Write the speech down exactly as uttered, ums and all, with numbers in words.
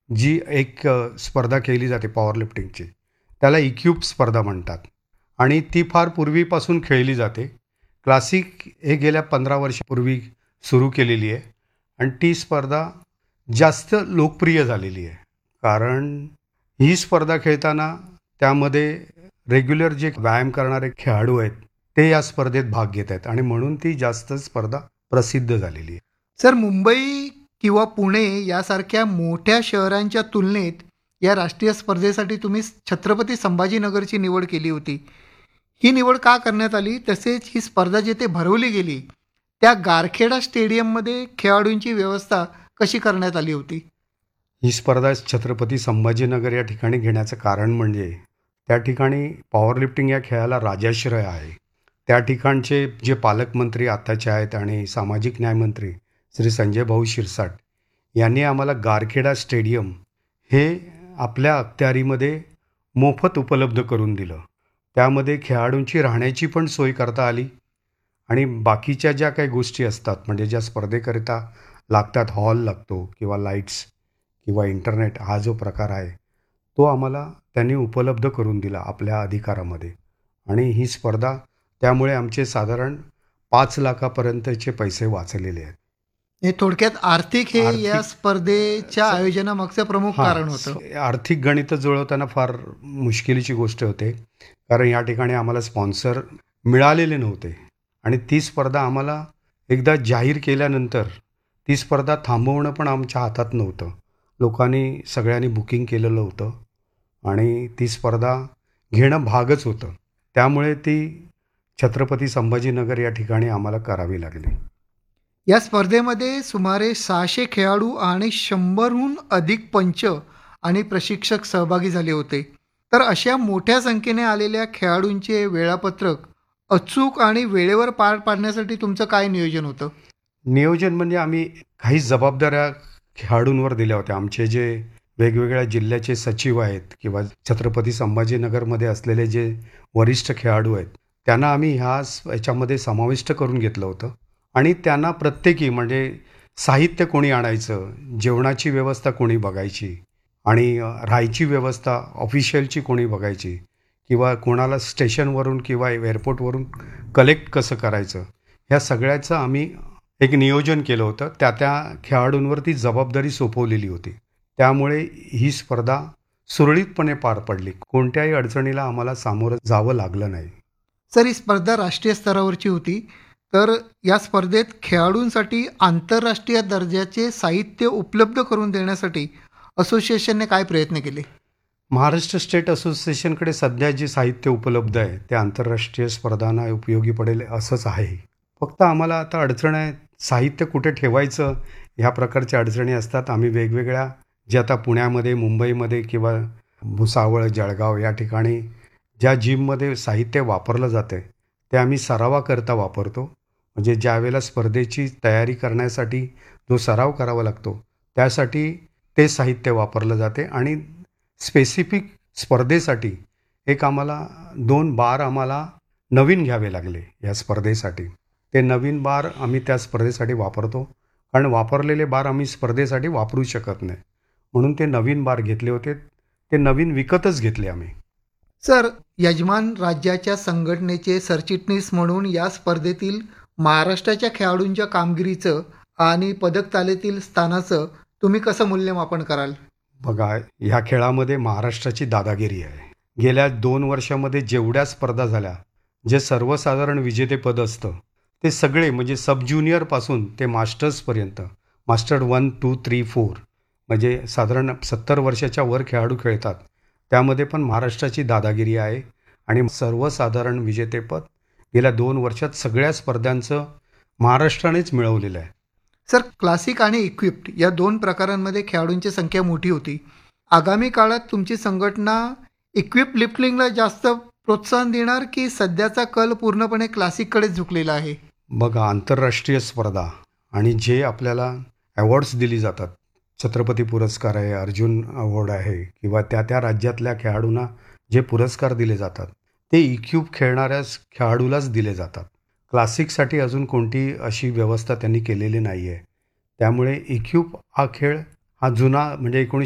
जी एक अ, स्पर्धा केली जाते पॉवर लिफ्टिंगची, त्याला इक्यूब स्पर्धा म्हणतात आणि ती फार पूर्वीपासून खेळली जाते. क्लासिक हे गेल्या पंधरा वर्षापूर्वी सुरू केलेली आहे आणि ती स्पर्धा जास्त लोकप्रिय झालेली आहे. कारण ही स्पर्धा खेळताना त्यामध्ये रेग्युलर जे व्यायाम करणारे खेळाडू आहेत, ते या स्पर्धेत भाग घेत आहेत आणि म्हणून ती जास्त स्पर्धा प्रसिद्ध झालेली आहे. सर, मुंबई किंवा पुणे यासारख्या मोठ्या शहरांच्या तुलनेत या राष्ट्रीय स्पर्धेसाठी तुम्ही छत्रपती संभाजीनगरची निवड केली होती. ही निवड का करण्यात आली? तसेच ही स्पर्धा जिथे भरवली गेली त्या गारखेडा स्टेडियममध्ये खेळाडूंची व्यवस्था कशी करण्यात आली होती? ही स्पर्धा छत्रपती संभाजीनगर या ठिकाणी घेण्याचं कारण म्हणजे त्या ठिकाणी पॉवर लिफ्टिंग या खेळाला राजाश्रय आहे. त्या ठिकाणचे जे पालकमंत्री आताचे आहेत आणि सामाजिक न्यायमंत्री श्री संजय भाऊ शिरसाट यांनी आम्हाला गारखेडा स्टेडियम हे आपल्या अखत्यारीमध्ये मोफत उपलब्ध करून दिलं. त्यामध्ये खेळाडूंची राहण्याची पण सोय करता आली आणि बाकीच्या ज्या काही गोष्टी असतात म्हणजे ज्या स्पर्धेकरिता लागतात, हॉल लागतो किंवा लाईट्स किंवा इंटरनेट हा जो प्रकार आहे तो आम्हाला त्यांनी उपलब्ध करून दिला आपल्या अधिकारामध्ये आणि ही स्पर्धा त्यामुळे आमचे साधारण पाच लाखापर्यंतचे पैसे वाचलेले आहेत. हे थोडक्यात आर्थिक हे आर्थिक- या स्पर्धेच्या आयोजनामागचं प्रमुख हां, कारण होतं. आर्थिक गणितं जुळवताना फार मुश्किलीची गोष्ट होते कारण या ठिकाणी आम्हाला स्पॉन्सर मिळालेले नव्हते आणि ती स्पर्धा आम्हाला एकदा जाहीर केल्यानंतर ती स्पर्धा थांबवणं पण आमच्या हातात नव्हतं. लोकांनी सगळ्यांनी बुकिंग केलेलं होतं आणि ती स्पर्धा घेणं भागच होतं. त्यामुळे ती छत्रपती संभाजीनगर या ठिकाणी आम्हाला करावी लागली. या स्पर्धेमध्ये सुमारे सहाशे खेळाडू आणि शंभरहून अधिक पंच आणि प्रशिक्षक सहभागी झाले होते. तर अशा मोठ्या संख्येने आलेल्या खेळाडूंचे वेळापत्रक अचूक आणि वेळेवर पार पाडण्यासाठी तुमचं काय नियोजन होतं? नियोजन म्हणजे आम्ही काही जबाबदाऱ्या खेळाडूंवर दिल्या होत्या. आमचे जे वेगवेगळ्या जिल्ह्याचे सचिव आहेत किंवा छत्रपती संभाजीनगरमध्ये असलेले जे वरिष्ठ खेळाडू आहेत त्यांना आम्ही ह्या स- याच्यामध्ये समाविष्ट करून घेतलं होतं आणि त्यांना प्रत्येकी म्हणजे साहित्य कोणी आणायचं, जेवणाची व्यवस्था कोणी बघायची आणि अ, राहायची व्यवस्था ऑफिशियलची कोणी बघायची किंवा कोणाला स्टेशनवरून किंवा एअरपोर्टवरून कलेक्ट कसं करायचं, ह्या सगळ्याचं आम्ही एक नियोजन केलं होतं. त्या त्या खेळाडूंवर ती जबाबदारी सोपवलेली होती. त्यामुळे ही स्पर्धा सुरळीतपणे पार पडली. कोणत्याही अडचणीला आम्हाला सामोरं जावं लागलं नाही. सर, ही स्पर्धा राष्ट्रीय स्तरावरची होती. तर या स्पर्धेत खेळाडूंसाठी आंतरराष्ट्रीय दर्जाचे साहित्य उपलब्ध करून देण्यासाठी असोसिएशनने काय प्रयत्न केले? महाराष्ट्र स्टेट असोसिएशनकडे सध्या जे साहित्य उपलब्ध आहे ते आंतरराष्ट्रीय स्पर्धांना उपयोगी पडेल असंच आहे. फक्त आम्हाला आता अडचण आहे साहित्य कुठे ठेवायचं ह्या प्रकारच्या अडचणी असतात. आम्ही वेगवेगळ्या जे आता पुण्यामध्ये, मुंबईमध्ये किंवा भुसावळ, जळगाव या ठिकाणी ज्या जिममध्ये साहित्य वापरलं जातं ते आम्ही सरावाकरता वापरतो. म्हणजे ज्यावेळेला स्पर्धेची तयारी करण्यासाठी जो सराव करावा लागतो त्यासाठी ते साहित्य वापरलं जाते आणि स्पेसिफिक स्पर्धेसाठी एक आम्हाला दोन बार आम्हाला नवीन घ्यावे लागले या स्पर्धेसाठी. ते नवीन बार आम्ही त्या स्पर्धेसाठी वापरतो कारण वापरलेले बार आम्ही स्पर्धेसाठी वापरू शकत नाही म्हणून ते नवीन बार घेतले होते. ते नवीन विकतच घेतले आम्ही. सर, यजमान राज्याच्या संघटनेचे सरचिटणीस म्हणून या स्पर्धेतील महाराष्ट्राच्या खेळाडूंच्या कामगिरीचं आणि पदक तालिकेतील स्थानाचं तुम्ही कसं मूल्यमापन कराल? बघा, ह्या खेळामध्ये महाराष्ट्राची दादागिरी आहे. गेल्या दोन वर्षामध्ये जेवढ्या स्पर्धा झाल्या जे सर्वसाधारण विजेतेपद असतं ते सगळे म्हणजे सब ज्युनियरपासून ते मास्टर्सपर्यंत, master one two three four म्हणजे साधारण सत्तर वर्षाच्या वर खेळाडू खेळतात. त्यामध्ये पण महाराष्ट्राची दादागिरी आहे आणि सर्वसाधारण विजेतेपद गेल्या दोन वर्षात सगळ्या स्पर्धांचं महाराष्ट्रानेच मिळवलेलं आहे. सर, क्लासिक आणि इक्विप्ड या दोन प्रकारांमध्ये खेळाडूंची संख्या मोठी होती. आगामी काळात तुमची संघटना इक्विप लिफ्टिंगला जास्त प्रोत्साहन देणार की सध्याचा कल पूर्णपणे क्लासिककडे झुकलेला आहे? बघा, आंतरराष्ट्रीय स्पर्धा आणि जे आपल्याला अवॉर्ड्स दिली जातात, छत्रपती पुरस्कार आहे, अर्जुन अवॉर्ड आहे किंवा त्या त्या राज्यातल्या खेळाडूंना जे पुरस्कार दिले जातात ते इक्यूब खेळणाऱ्या खेळाडूलाच दिले जातात. क्लासिकसाठी अजून कोणती अशी व्यवस्था त्यांनी केलेली नाही आहे. त्यामुळे इक्यूब हा खेळ हा जुना म्हणजे एकोणीसशे